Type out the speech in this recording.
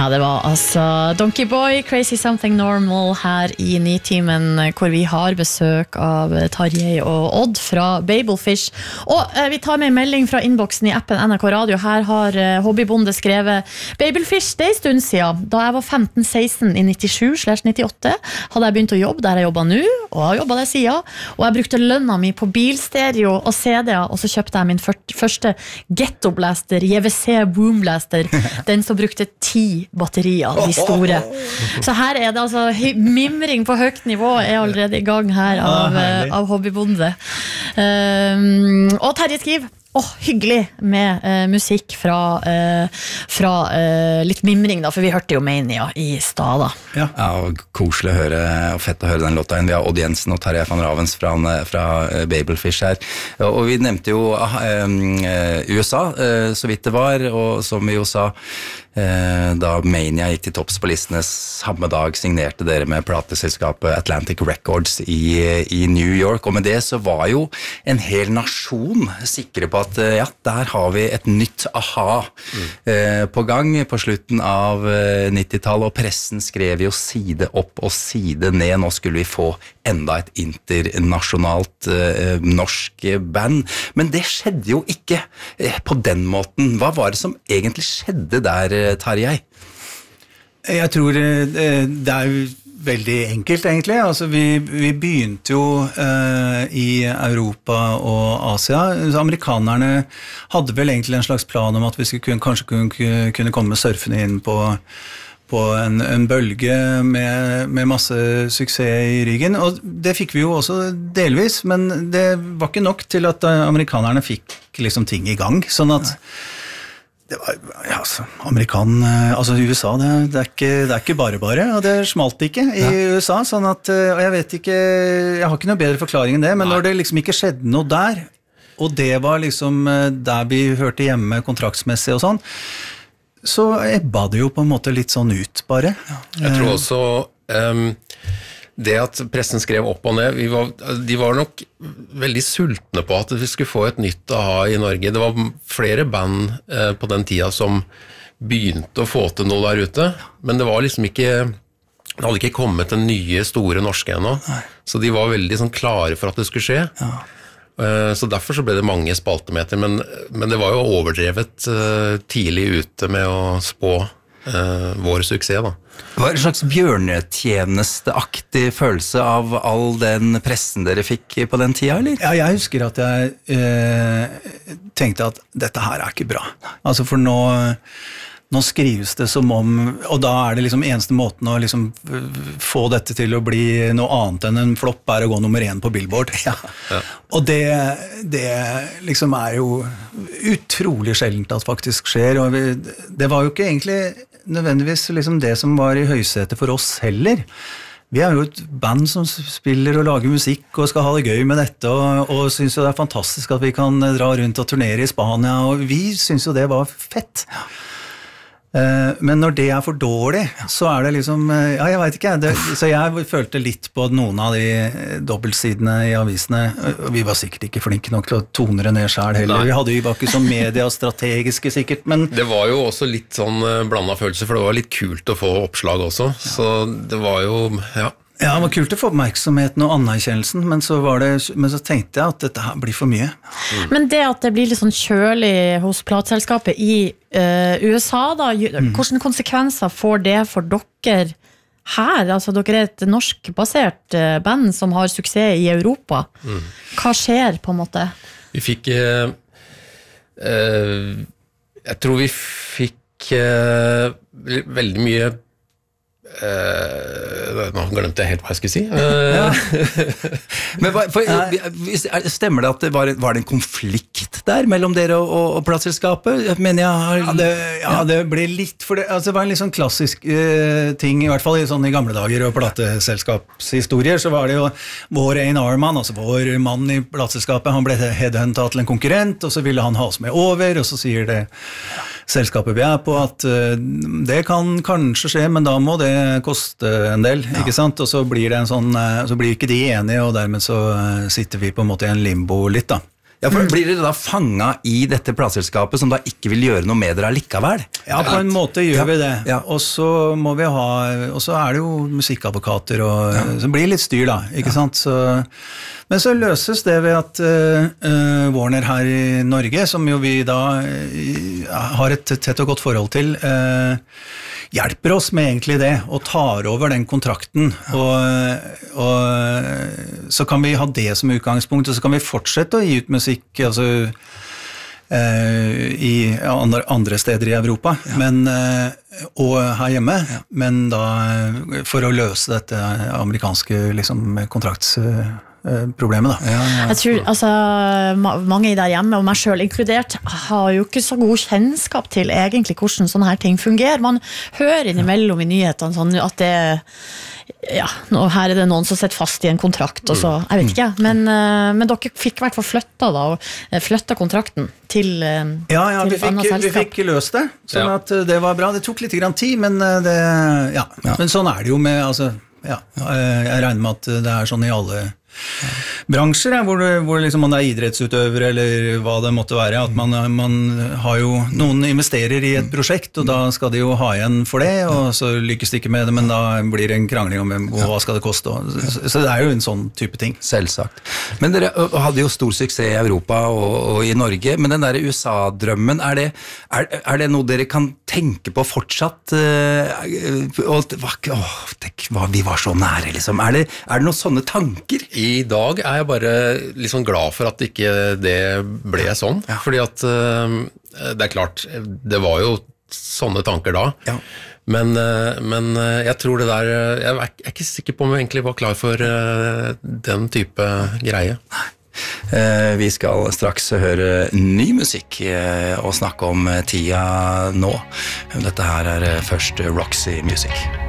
Ja, det var altså Donkey Boy, Crazy Something Normal her i Nitimen, hvor vi har besøk av Tarjei og Odd fra Babelfish. Og vi tar med en melding fra innboksen i appen NRK Radio. Her har Hobbybonde skrevet: Babelfish, det en stund siden. Da jeg var 15-16 i 97/98, hadde jeg begynt å jobbe der jeg jobber nå, og har jobbet der siden. Og jeg brukte lønna mi på bilstereo og CD-er, og så kjøpte jeg min første Ghetto Blaster, JVC Boom Blaster, den som brukte 10 batterier, de store. Så her det altså mimring på høyt nivå allerede i gang her av Hobbybonde. Og Terje skriver: hyggelig med musikk fra litt mimring da, for vi hørte jo Mania i stad da. Ja, og koselig å høre, og fett å høre den låta. Vi har Odd Jensen og Tarjei van Ravens fra Babelfish her. Og vi nevnte jo USA, så vidt det var, og som vi jo sa, da Mania gikk til topps på listene samme dag, signerte dere med plateselskapet Atlantic Records i New York, og med det så var jo en hel nasjon sikre på at ja, der har vi et nytt aha på gang på slutten av 90-tallet, og pressen skrev jo side opp og side ned. Nå skulle vi få enda et internasjonalt norsk band, men det skjedde jo ikke på den måten. Hva var det som egentlig skjedde der, Tarjei? Jeg tror det veldig enkelt egentlig. Altså, vi begynte jo i Europa og Asia. Så amerikanerne hadde vel egentlig en slags plan om at vi kanskje kunne komme surfende inn på en bølge med masse suksess i ryggen, og det fikk vi jo også delvis, men det var ikke nok til at amerikanerne fikk liksom ting i gang, sånn at det var, ja, altså USA, det er ikke bare, og det smalt ikke i USA, sånn at, og jeg har ikke noe bedre forklaring enn det, men når det liksom ikke skjedde noe der, og det var liksom der vi hørte hjemme kontraktsmessig og sånn, så ebba det jo på en måte litt sånn ut, bare. Jeg tror også det at pressen skrev opp og ned, de var nok veldig sultne på at vi skulle få et nytt aha i Norge. Det var flere band på den tida som begynte å få til noe der ute, men det var liksom ikke, det hadde ikke kommet en nye store norske ennå, så de var veldig sånn klare for at det skulle skje. Ja. Så derfor så ble det mange spaltemeter, men det var jo overdrevet tidlig ute med å spå vår suksess da. Det var en slags bjørnetjenesteaktig følelse av all den pressen dere fikk på den tida, eller? Ja, jeg husker at jeg tenkte at dette her ikke bra. Altså for nå skrives det som om, og da det liksom eneste måten å liksom få dette til å bli noe annet enn en flopp å gå nummer 1 på Billboard. Ja. Ja. Og det liksom jo utrolig sjeldent at faktisk skjer, og det var jo ikke egentlig nødvendigvis liksom det som var i høysetet for oss heller. Vi jo et band som spiller og lager musikk og skal ha det gøy med dette, og synes jo det fantastisk at vi kan dra rundt og turnere i Spania, og vi synes jo det var fett. Men når det for dårlig, så det liksom, ja, jeg vet ikke, så jeg følte litt på noen av de dobbeltsidene i avisene, og vi var sikkert ikke flinke nok til å tone det ned selv heller. Vi var ikke så mediestrategiske sikkert, men det var jo også litt sånn blandet følelse, for det var litt kult å få oppslag også, så det var jo, ja. Ja, det var kult å få oppmerksomheten og anerkjennelsen, men så tenkte jeg at dette her blir for mye. Men det at det blir litt sånn kjølig hos plateselskapet i USA da, hvilke konsekvenser får det for dere her? Altså dere et norskbasert band som har suksess i Europa. Hva skjer på en måte? Vi fikk jeg tror vi fikk veldig mye nå glemte jeg helt hva jeg skulle si. Men stemmer det at det var en konflikt der mellom dere og plateselskapet? Det ble litt, for det var en litt sånn klassisk ting, i hvert fall i gamle dager og plateselskapshistorier, så var det jo vår A&R-mann, altså vår mann i plateselskapet, han ble headhuntet til en konkurrent, og så ville han ha oss med over, og så sier det selskapet vi på at det kan kanskje skje, men da må det koste en del, ikke sant? Og så blir det så blir ikke de enige, og dermed så sitter vi på en måte i en limbo litt da. Ja, for blir dere da fanget i dette plateselskapet som da ikke vil gjøre noe med dere likevel? Ja, på en måte gjør vi det. Ja. Og så må vi og så er det jo musikkadvokater, så blir det litt styr da, ikke sant? Men så løses det ved at Warner her i Norge, som jo vi da har et tett og godt forhold til, hjelper oss med egentlig det, og tar over den kontrakten, og så kan vi ha det som utgangspunkt, og så kan vi fortsette å gi ut musikk, altså i andre steder i Europa, og her hjemme, men da for å løse dette amerikanske liksom, kontraktsproblemet da. Jeg tror, altså, mange der hjemme, og meg selv inkludert, har jo ikke så god kjennskap til egentlig hvordan sånne her ting fungerer. Man hører innimellom i nyhetene sånn at det her er det noen som sitter fast i en kontrakt, og så, jeg vet ikke, men dere fikk i hvert fall flyttet kontrakten til et annet selskap. Vi fikk løst det, sånn at det var bra. Det tok litt grann tid, men men sånn er det jo med, altså, jeg regner med at det er sånn i alle bransjer, hvor liksom man er idrettsutøver eller hva det måtte være, at man har jo, noen investerer i et prosjekt, og da skal de jo ha igjen for det, og så lykkes de ikke med det, men da blir det en krangling om hva skal det koste, så det er jo en sånn type ting. Selvsagt. Men dere hadde jo stor suksess i Europa og i Norge, men den der USA-drømmen, er det noe dere kan tenke på fortsatt? Vi var så nære, liksom. Er det noen sånne tanker? I dag er jeg bare liksom glad for at ikke det ble sånn, fordi at det er klart, det var jo sånne tanker da, men jeg tror det der, jeg er ikke sikker på om jeg egentlig var klar for den type greie. Vi skal straks høre ny musikk og snakke om tida nå. Dette her er først Roxy Music.